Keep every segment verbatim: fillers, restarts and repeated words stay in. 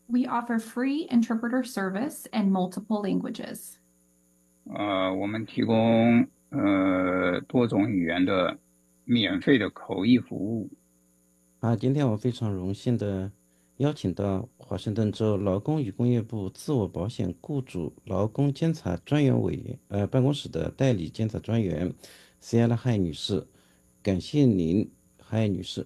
We offer free interpreter service in multiple languages. 呃，我们提供呃多种语言的免费的口译服务。 啊，今天我非常荣幸的邀请到华盛顿州劳工与工业部自我保险雇主劳工监察专员委员呃办公室的代理监察专员 Sierra Hai 女士，感谢您，Hai 女士。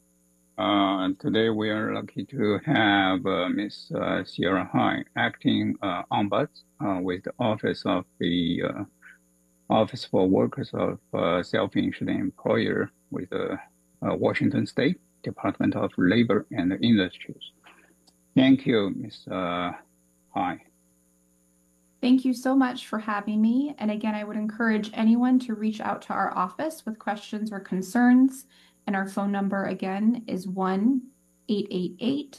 Uh, today we are lucky to have uh, Miss uh, Sierra Hai, acting uh, ombuds uh, with the Office of the uh, Office for Workers of uh, Self-Insured Employer with the uh, Washington State Department of Labor and Industries. Thank you, Miss Uh, Hai. Thank you so much for having me. And again, I would encourage anyone to reach out to our office with questions or concerns. And our phone number again is one eight eight eight,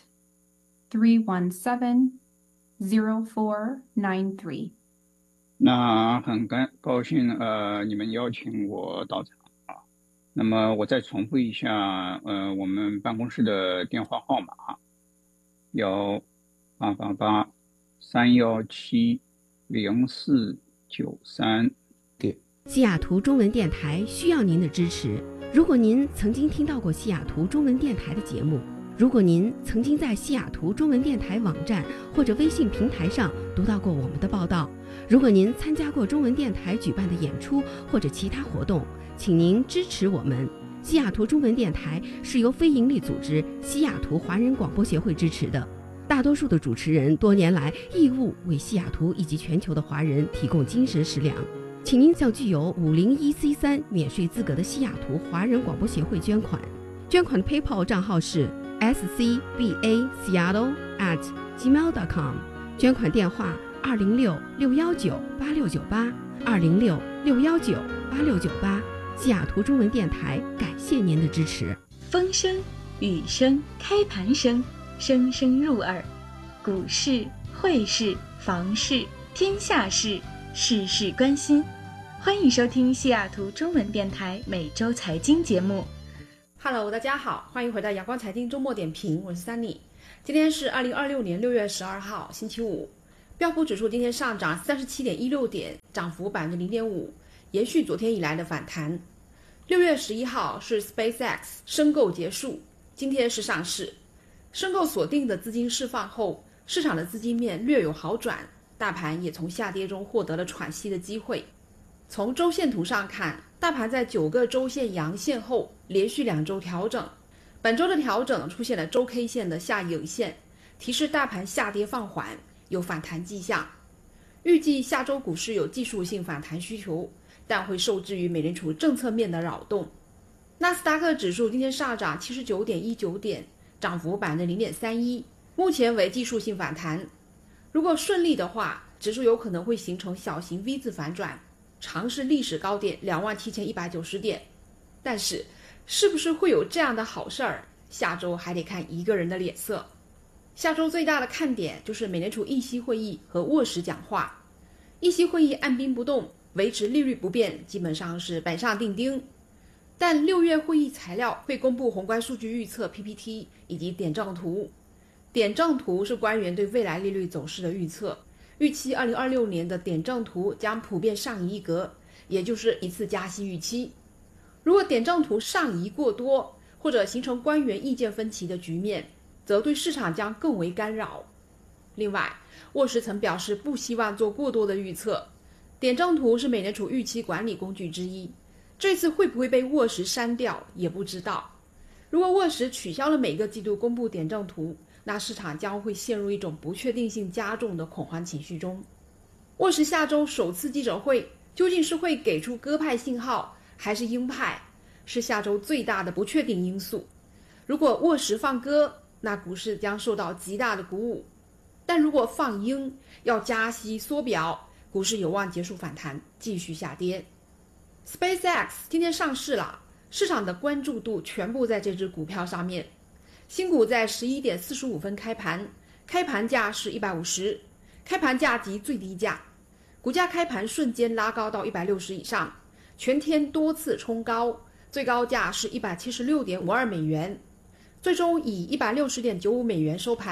three one seven, zero four nine three. 那很高高兴呃你们邀请我到场啊。那么我再重复一下呃我们办公室的电话号码，幺八八八三幺七零四九三。 西雅图中文电台需要您的支持。如果您曾经听到过西雅图中文电台的节目，如果您曾经在西雅图中文电台网站或者微信平台上读到过我们的报道，如果您参加过中文电台举办的演出或者其他活动，请您支持我们。西雅图中文电台是由非营利组织西雅图华人广播协会支持的，大多数的主持人多年来义务为西雅图以及全球的华人提供精神食粮。请您向具有五零一 C 三免税资格的西雅图华人广播协会捐款，捐款的 PayPal 账号是 s c b a seattle at gmail dot com， 捐款电话二零六六幺九八六九八二零六六幺九八六九八。西雅图中文电台感谢您的支持。 风声、雨声、开盘声，声声入耳。股市、汇市、房市、天下事，事事关心。欢迎收听西雅图中文电台每周财经节目。 Hello， 大家好，欢迎回到阳光财经周末点评，我是 Sunny。今天是二零二六年六月十二号，星期五。标普指数今天上涨三十七点一六点，涨幅百分之零点五，延续昨天以来的反弹。六月十一号是 SpaceX 申购结束，今天是上市。申购锁定的资金释放后，市场的资金面略有好转，大盘也从下跌中获得了喘息的机会。从周线图上看，大盘在九个周线阳线后连续两周调整，本周的调整出现了周 K 线的下影线，提示大盘下跌放缓，有反弹迹象。预计下周股市有技术性反弹需求，但会受制于美联储政策面的扰动。纳斯达克指数今天上涨七十九点一九点，涨幅百分之零点三一，目前为技术性反弹。如果顺利的话，指数有可能会形成小型 V 字反转，尝试历史高点两万七千一百九十点。但是是不是会有这样的好事儿，下周还得看一个人的脸色。下周最大的看点就是美联储议息会议和沃什讲话。议息会议按兵不动，维持利率不变，基本上是板上钉钉。但六月会议材料会公布宏观数据预测 P P T 以及点阵图。点阵图是官员对未来利率走势的预测，预期二零二六年的点阵图将普遍上移一格，也就是一次加息预期。如果点阵图上移过多，或者形成官员意见分歧的局面，则对市场将更为干扰。另外，沃什曾表示不希望做过多的预测。点阵图是美联储预期管理工具之一，这次会不会被沃什删掉也不知道。如果沃什取消了每个季度公布点阵图，那市场将会陷入一种不确定性加重的恐慌情绪中。沃什下周首次记者会究竟是会给出鸽派信号还是鹰派，是下周最大的不确定因素。如果沃什放鸽，那股市将受到极大的鼓舞，但如果放鹰，要加息缩表，股市有望结束反弹，继续下跌。SpaceX 今天上市了，市场的关注度全部在这只股票上面。新股在十一点四十五分开盘，开盘价是一百五十，开盘价及最低价，股价开盘瞬间拉高到一百六十以上，全天多次冲高，最高价是一百七十六点五二美元，最终以一百六十点九五美元收盘，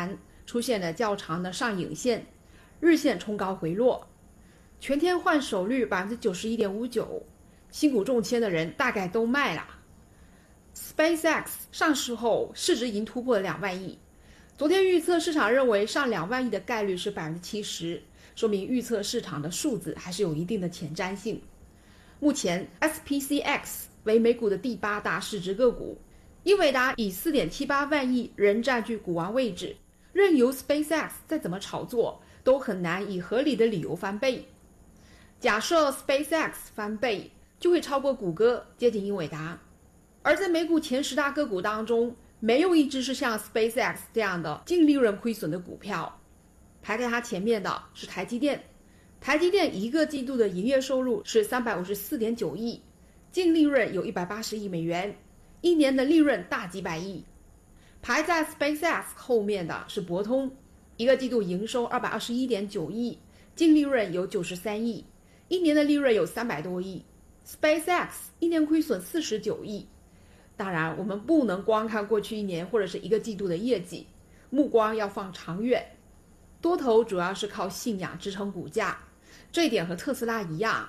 出现了较长的上影线，日线冲高回落，全天换手率 百分之九十一点五九， 新股中签的人大概都卖了。 SpaceX 上市后市值已经突破了两万亿，昨天预测市场认为上两万亿的概率是 百分之七十， 说明预测市场的数字还是有一定的前瞻性。目前 S P C X 为美股的第八大市值个股，英伟达以 四点七八万亿仍占据股王位置，任由 SpaceX 再怎么炒作都很难以合理的理由翻倍。假设 SpaceX 翻倍，就会超过谷歌，接近英伟达。而在美股前十大个股当中，没有一只是像 SpaceX 这样的净利润亏损的股票。排在它前面的是台积电，台积电一个季度的营业收入是 三百五十四点九亿，净利润有一百八十亿美元，一年的利润大几百亿。排在 SpaceX 后面的是博通，一个季度营收 二百二十一点九亿，净利润有九十三亿，一年的利润有三百多亿。 SpaceX 一年亏损四十九亿。当然我们不能光看过去一年或者是一个季度的业绩，目光要放长远。多头主要是靠信仰支撑股价，这一点和特斯拉一样。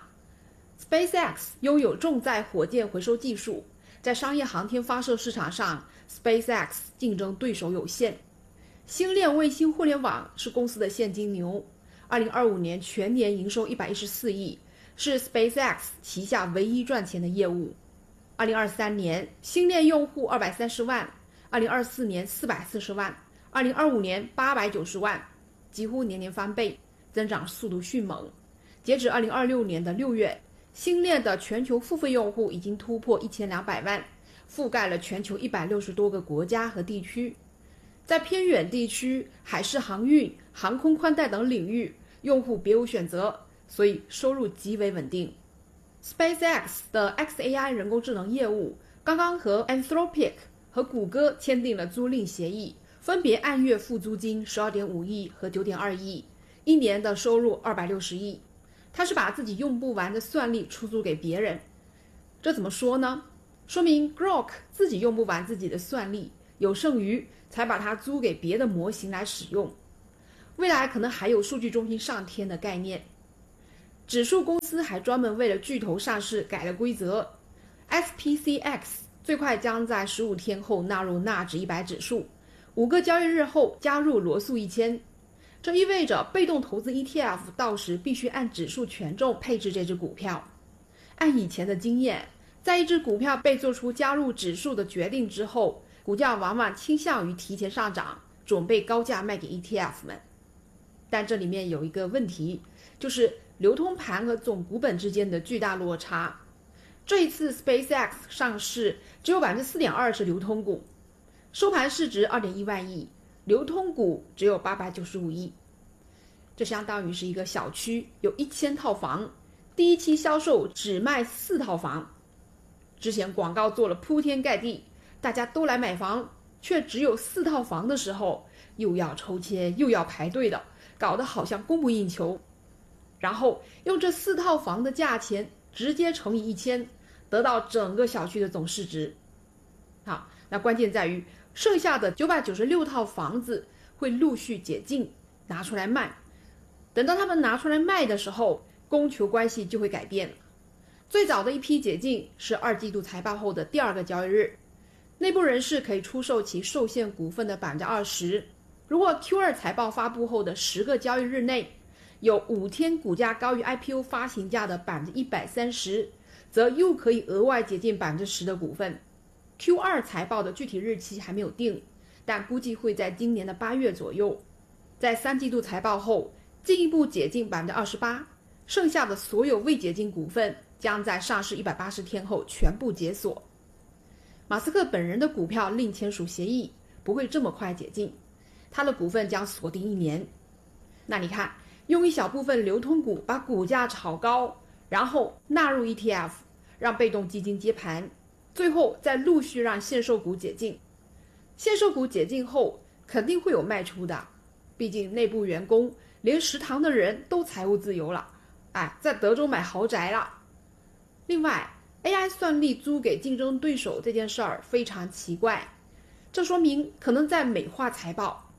SpaceX 拥有重载火箭回收技术，在商业航天发射市场上 SpaceX 竞争对手有限。星链卫星互联网是公司的现金流，二零二五年全年营收一百一十四亿，是 SpaceX 旗下唯一赚钱的业务。二零二三年星链用户二百三十万，二零二四年四百四十万，二零二五年八百九十万，几乎年年翻倍，增长速度迅猛。截止二零二六年的六月，星链的全球付费用户已经突破一千两百万，覆盖了全球一百六十多个国家和地区。在偏远地区、海事航运、航空宽带等领域，用户别无选择，所以收入极为稳定。SpaceX 的 X A I 人工智能业务刚刚和 Anthropic 和谷歌签订了租赁协议，分别按月付租金 十二点五亿和 九点二亿，一年的收入二百六十亿。他是把自己用不完的算力出租给别人，这怎么说呢？说明 Grok 自己用不完自己的算力，有剩余才把它租给别的模型来使用。未来可能还有数据中心上天的概念。指数公司还专门为了巨头上市改了规则， S P C X 最快将在十五天后纳入纳指一百指数，五个交易日后加入罗素一千。这意味着被动投资 E T F 到时必须按指数权重配置这只股票。按以前的经验，在一只股票被做出加入指数的决定之后，股价往往倾向于提前上涨，准备高价卖给 E T F 们。但这里面有一个问题，就是流通盘和总股本之间的巨大落差。这一次 SpaceX 上市只有 百分之四点二 是流通股，收盘市值 二点一万亿，流通股只有八百九十五亿。这相当于是一个小区有一千套房，第一期销售只卖四套房。之前广告做了铺天盖地，大家都来买房，却只有四套房的时候，又要抽签又要排队的，搞得好像供不应求。然后用这四套房的价钱直接乘以一千，得到整个小区的总市值。好，那关键在于剩下的九百九十六套房子会陆续解禁拿出来卖。等到他们拿出来卖的时候，供求关系就会改变。最早的一批解禁是二季度财报后的第二个交易日，内部人士可以出售其受限股份的 百分之二十。 如果 Q 二 财报发布后的十个交易日内有五天股价高于 I P O 发行价的 百分之一百三十， 则又可以额外解禁 百分之十 的股份。 Q 二 财报的具体日期还没有定，但估计会在今年的八月左右。在三季度财报后进一步解禁 百分之二十八， 剩下的所有未解禁股份将在上市一百八十天后全部解锁。马斯克本人的股票另签署协议，不会这么快解禁，他的股份将锁定一年。那你看，用一小部分流通股把股价炒高，然后纳入 E T F， 让被动基金接盘，最后再陆续让限售股解禁。限售股解禁后肯定会有卖出的，毕竟内部员工连食堂的人都财务自由了，哎，在德州买豪宅了。另外 A I 算力租给竞争对手这件事儿非常奇怪，这说明可能在美化财报。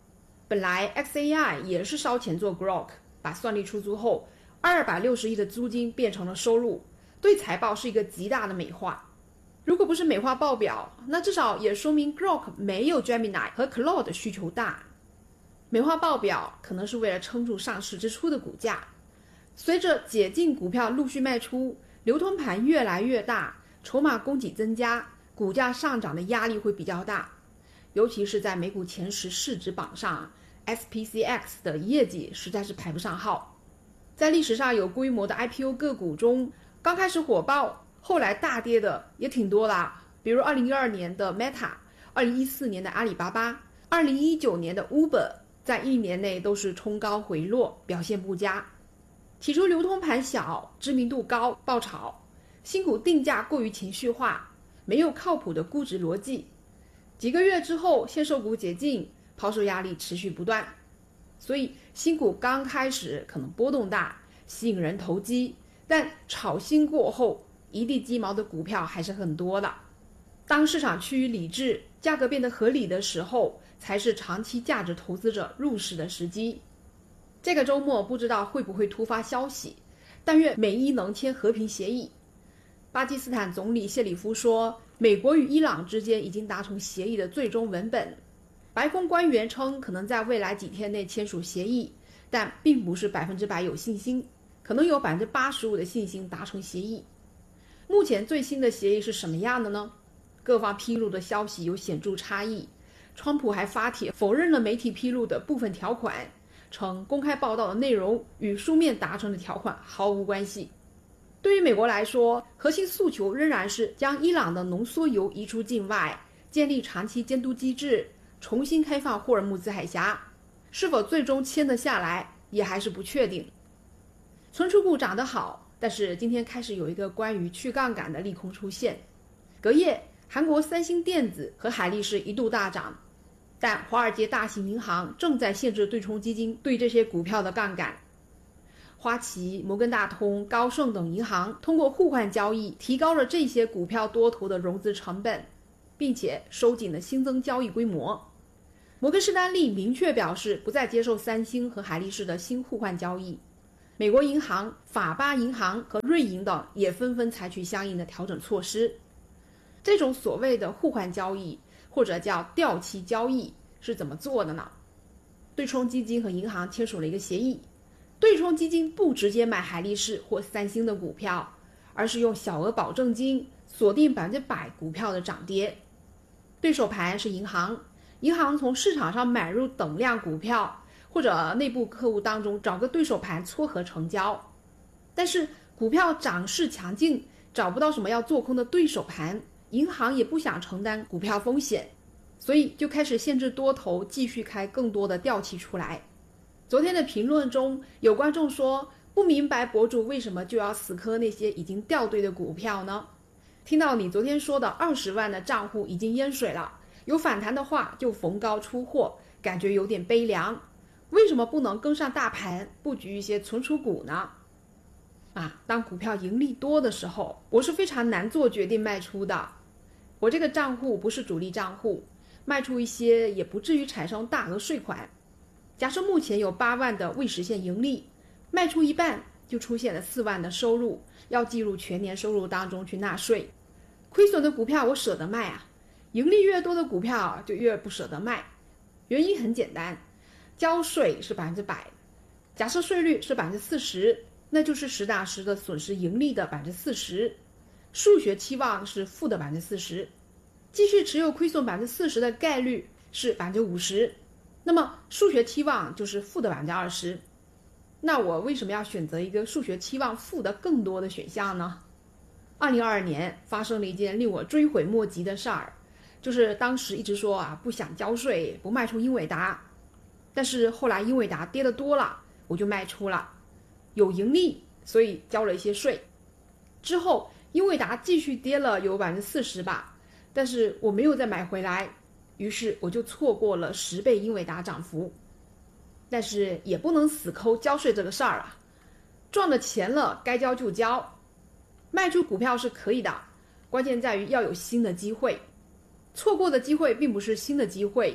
本来 X A I 也是烧钱做 Grok， 把算力出租后二百六十亿的租金变成了收入，对财报是一个极大的美化。如果不是美化报表，那至少也说明 Grok 没有 Gemini 和 Claude 的需求大。美化报表可能是为了撑住上市之初的股价，随着解禁股票陆续卖出，流通盘越来越大，筹码供给增加，股价上涨的压力会比较大。尤其是在美股前十市值榜上 S P C X 的业绩实在是排不上号。在历史上有规模的 I P O 个股中，刚开始火爆后来大跌的也挺多啦，比如二零一二年的 Meta， 二零一四年的阿里巴巴，二零一九年的 Uber， 在一年内都是冲高回落，表现不佳。起初流通盘小，知名度高，爆炒，新股定价过于情绪化，没有靠谱的估值逻辑。几个月之后，限售股解禁，抛售压力持续不断，所以新股刚开始可能波动大，吸引人投机，但炒新过后，一地鸡毛的股票还是很多的。当市场趋于理智，价格变得合理的时候，才是长期价值投资者入市的时机。这个周末不知道会不会突发消息，但愿美伊能签和平协议。巴基斯坦总理谢里夫说，美国与伊朗之间已经达成协议的最终文本。白宫官员称，可能在未来几天内签署协议，但并不是百分之百有信心，可能有百分之八十五的信心达成协议。目前最新的协议是什么样的呢？各方披露的消息有显著差异。川普还发帖否认了媒体披露的部分条款，称公开报道的内容与书面达成的条款毫无关系。对于美国来说，核心诉求仍然是将伊朗的浓缩铀移出境外，建立长期监督机制，重新开放霍尔木兹海峡。是否最终签得下来，也还是不确定。存储股涨得好，但是今天开始有一个关于去杠杆的利空出现。隔夜，韩国三星电子和海力士一度大涨，但华尔街大型银行正在限制对冲基金对这些股票的杠杆。花旗、摩根大通、高盛等银行通过互换交易提高了这些股票多头的融资成本，并且收紧了新增交易规模。摩根士丹利明确表示不再接受三星和海力士的新互换交易。美国银行、法巴银行和瑞银等也纷纷采取相应的调整措施。这种所谓的互换交易或者叫掉期交易是怎么做的呢？对冲基金和银行签署了一个协议，对冲基金不直接买海力士或三星的股票，而是用小额保证金锁定百分之百股票的涨跌。对手盘是银行，银行从市场上买入等量股票，或者内部客户当中找个对手盘撮合成交。但是股票涨势强劲，找不到什么要做空的对手盘，银行也不想承担股票风险，所以就开始限制多头继续开更多的掉期出来。昨天的评论中，有观众说不明白博主为什么就要死磕那些已经掉队的股票呢？听到你昨天说的二十万的账户已经淹水了，有反弹的话就逢高出货，感觉有点悲凉。为什么不能跟上大盘，布局一些存储股呢？啊，当股票盈利多的时候，我是非常难做决定卖出的。我这个账户不是主力账户，卖出一些也不至于产生大额税款。假设目前有八万的未实现盈利，卖出一半就出现了四万的收入，要计入全年收入当中去纳税。亏损的股票我舍得卖啊，盈利越多的股票就越不舍得卖。原因很简单，交税是百分之百，假设税率是百分之四十，那就是实打实的损失盈利的百分之四十。数学期望是负的百分之四十，继续持有亏损百分之四十的概率是百分之五十。那么数学期望就是负的百分之二十，那我为什么要选择一个数学期望负的更多的选项呢？二零二二年发生了一件令我追悔莫及的事儿，就是当时一直说啊不想交税，不卖出英伟达，但是后来英伟达跌得多了，我就卖出了，有盈利，所以交了一些税。之后英伟达继续跌了有百分之四十吧，但是我没有再买回来。于是我就错过了十倍英伟达涨幅。但是也不能死抠交税这个事儿啊，赚了钱了该交就交。卖出股票是可以的，关键在于要有新的机会。错过的机会并不是新的机会，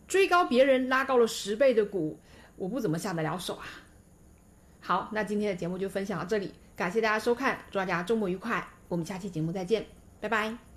追高别人拉高了十倍的股，我不怎么下得了手啊。好，那今天的节目就分享到这里，感谢大家收看，祝大家周末愉快，我们下期节目再见，拜拜。